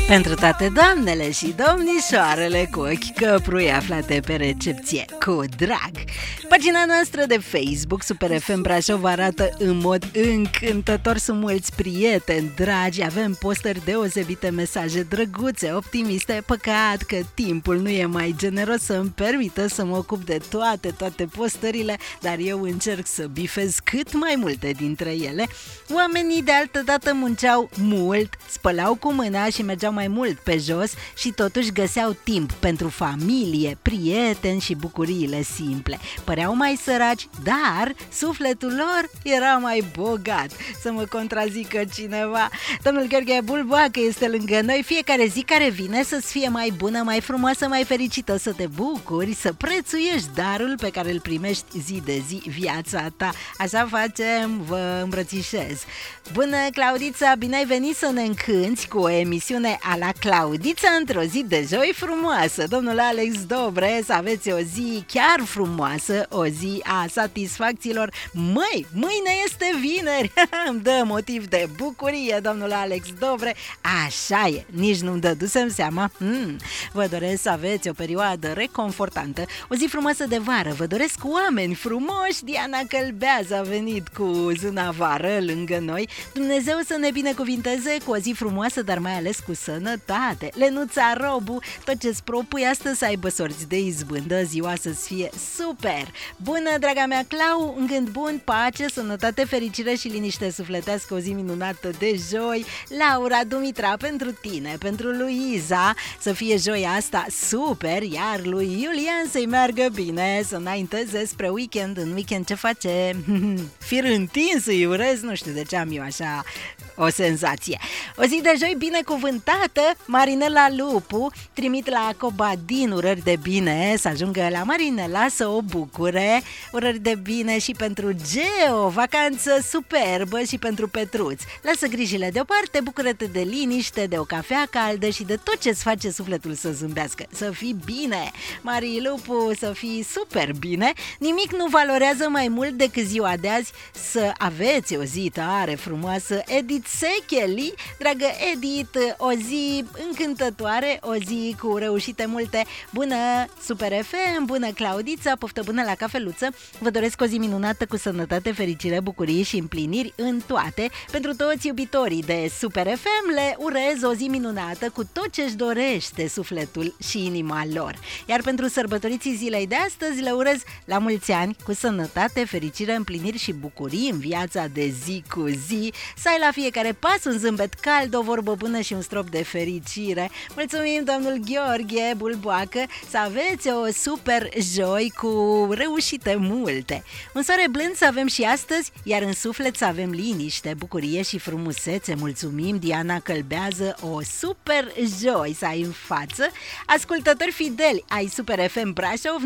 Pentru toate doamnele și domnișoarele cu ochi căprui aflate pe recepție, cu drag. Pagina noastră de Facebook, Super FM Brașov, arată în mod încântător. Sunt mulți prieteni dragi, avem postări deosebite, mesaje drăguțe, optimiste. Păcat că timpul nu e mai generos să-mi permită să mă ocup de toate postările, dar eu încerc să bifez cât mai multe dintre ele. Oamenii de altă dată munceau mult, spălau cu mâna și mergeau mai mult pe jos și totuși găseau timp pentru familie, prieteni și bucuriile simple. Păreau mai săraci, dar sufletul lor era mai bogat. Să mă contrazică cineva. Domnul Gheorghe Bulboacă este lângă noi. Fiecare zi care vine să-ți fie mai bună, mai frumoasă, mai fericită, să te bucuri, să prețuiești darul pe care îl primești zi de zi, viața ta. Așa facem, vă îmbrățișez. Bună, Claudița, bine ai venit să ne încânți cu o emisiune a la Claudița într-o zi de joi frumoasă. Domnul Alex Dobre, să aveți o zi chiar frumoasă, o zi a satisfacțiilor. Măi, mâine este vineri. Îmi dă motiv de bucurie, domnul Alex Dobre. Așa e, nici nu-mi dădusem seama. Vă doresc să aveți o perioadă reconfortantă, o zi frumoasă de vară. Vă doresc oameni frumoși. Diana Călbează a venit cu zâna vară lângă noi. Dumnezeu să ne binecuvinteze cu o zi frumoasă, dar mai ales cu sănătate. Lenuța Robu, tot ce-ți propui astăzi să aibă sorți de izbândă, ziua să-ți fie super. Bună, draga mea Clau, un gând bun, pace, sănătate, fericire și liniște sufletească, o zi minunată de joi. Laura Dumitra, pentru tine, pentru Luiza, să fie joia asta super, iar lui Iulian să-i meargă bine, să înainteze spre weekend. În weekend ce face? Fir întins îi urez, nu știu de ce am eu așa o senzație. O zi de joi binecuvântată. Marinela Lupu trimit la Cobadin urări de bine, să ajungă la Marinela să o bucure. Urări de bine și pentru Geo, vacanță superbă, și pentru Petruț. Lasă grijile deoparte, bucură-te de liniște, de o cafea caldă și de tot ce-ți face sufletul să zâmbească. Să fii bine, Marie Lupu, să fii super bine. Nimic nu valorează mai mult decât ziua de azi. Să aveți o zi tare frumoasă. Edith Secheli, dragă Edith, o zi încântătoare, o zi cu reușite multe. Bună Super FM, bună Claudița, poftă bună la cafeluță. Vă doresc o zi minunată cu sănătate, fericire, bucurii și împliniri în toate. Pentru toți iubitorii de Super FM le urez o zi minunată cu tot ce-și dorește sufletul și inima lor. Iar pentru sărbătoriții zilei de astăzi le urez la mulți ani cu sănătate, fericire, împliniri și bucurii în viața de zi cu zi. Să ai la fiecare pas un zâmbet cald, o vorbă bună și un strop de fericire. Mulțumim, domnul Gheorghe Bulboacă, să aveți o super joi cu reușite multe. Un soare blând să avem și astăzi, iar în suflet să avem liniște, bucurie și frumusețe. Mulțumim, Diana Călbează, o super joi să ai în față. Ascultători fideli ai Super FM Brașov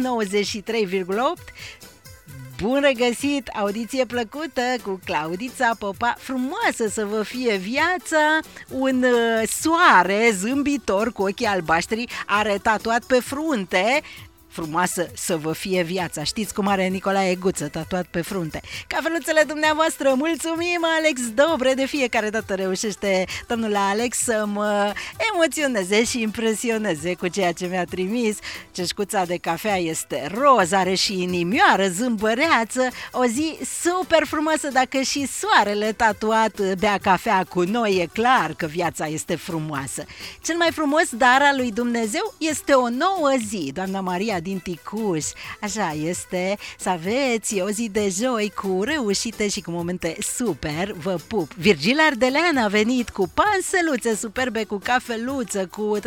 93,8. Bun regăsit, audiție plăcută cu Claudița Popa. Frumoasă să vă fie viața. Un soare zâmbitor cu ochii albaștri are tatuat pe frunte. Frumoasă să vă fie viața. Știți cum are Nicolae Guță tatuat pe frunte. Cafeluțele dumneavoastră, mulțumim, Alex Dobre. De fiecare dată reușește domnul Alex să mă emoționeze și impresioneze cu ceea ce mi-a trimis. Ceșcuța de cafea este roz, are și inimioară zâmbăreață. O zi super frumoasă. Dacă și soarele tatuat bea cafea cu noi, e clar că viața este frumoasă. Cel mai frumos dar al lui Dumnezeu este o nouă zi. Doamna Maria din Ticuș, așa este. Să aveți o zi de joi cu reușite și cu momente super. Vă pup. Virgil Ardelean a venit cu panseluțe superbe, cu cafeluță, cu